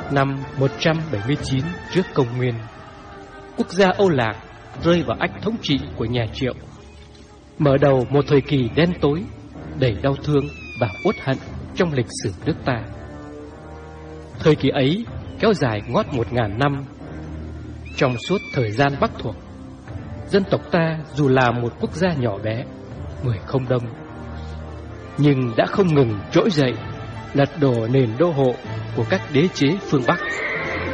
Năm 179 trước công nguyên, quốc gia Âu Lạc rơi vào ách thống trị của nhà Triệu, mở đầu một thời kỳ đen tối, đầy đau thương và uất hận trong lịch sử nước ta. Thời kỳ ấy kéo dài ngót 1000 năm. Trong suốt thời gian Bắc thuộc, dân tộc ta dù là một quốc gia nhỏ bé, người không đông, nhưng đã không ngừng trỗi dậy, lật đổ nền đô hộ của các đế chế phương Bắc.